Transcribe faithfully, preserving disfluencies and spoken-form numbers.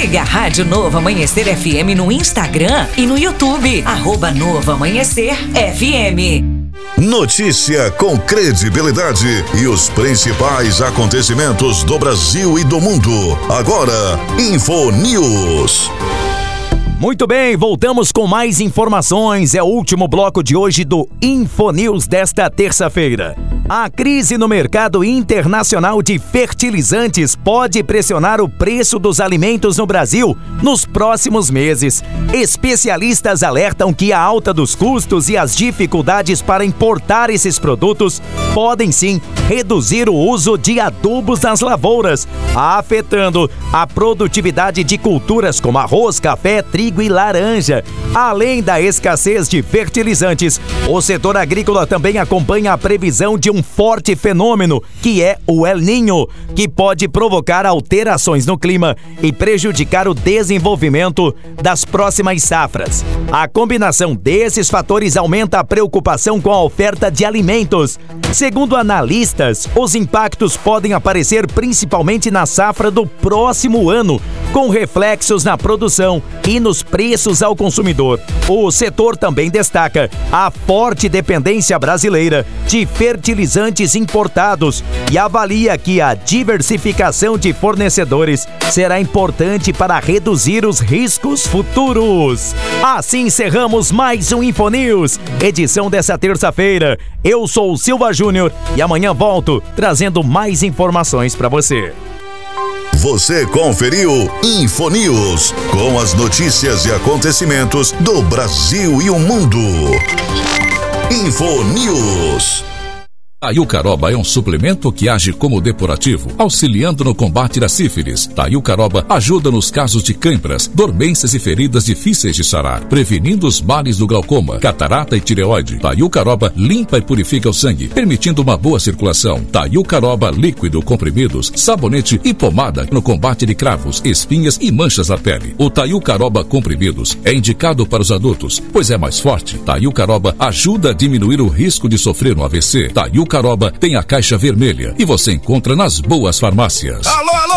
Siga a Rádio Novo Amanhecer F M no Instagram e no YouTube, arroba Novo Amanhecer F M. Notícia com credibilidade e os principais acontecimentos do Brasil e do mundo. Agora, Info News. Muito bem, voltamos com mais informações. É o último bloco de hoje do Info News desta terça-feira. A crise no mercado internacional de fertilizantes pode pressionar o preço dos alimentos no Brasil nos próximos meses. Especialistas alertam que a alta dos custos e as dificuldades para importar esses produtos podem sim reduzir o uso de adubos nas lavouras, afetando a produtividade de culturas como arroz, café, trigo e laranja. Além da escassez de fertilizantes, o setor agrícola também acompanha a previsão de um forte fenômeno, que é o El Niño, que pode provocar alterações no clima e prejudicar o desenvolvimento das próximas safras. A combinação desses fatores aumenta a preocupação com a oferta de alimentos. Segundo analistas, os impactos podem aparecer principalmente na safra do próximo ano, com reflexos na produção e nos preços ao consumidor. O setor também destaca a forte dependência brasileira de fertilizantes importados e avalia que a diversificação de fornecedores será importante para reduzir os riscos futuros. Assim encerramos mais um Infonews, edição dessa terça-feira. Eu sou o Silva Júnior e amanhã volto trazendo mais informações para você. Você conferiu Infonews, com as notícias e acontecimentos do Brasil e o mundo. Infonews. Taiucaroba é um suplemento que age como depurativo, auxiliando no combate da sífilis. Taiucaroba ajuda nos casos de cãibras, dormências e feridas difíceis de sarar, prevenindo os males do glaucoma, catarata e tireoide. Taiucaroba limpa e purifica o sangue, permitindo uma boa circulação. Taiucaroba líquido, comprimidos, sabonete e pomada no combate de cravos, espinhas e manchas na pele. O Taiucaroba comprimidos é indicado para os adultos, pois é mais forte. Taiucaroba ajuda a diminuir o risco de sofrer um A V C. Taiucaroba tem a caixa vermelha e você encontra nas boas farmácias. Alô, alô!